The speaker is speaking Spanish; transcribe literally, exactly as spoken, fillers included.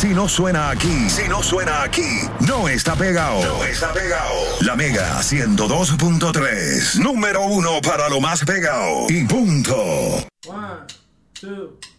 Si no suena aquí, si no suena aquí, no está pegado. No está pegado. La Mega ciento dos punto tres. Número uno para lo más pegado. Y punto. One, two.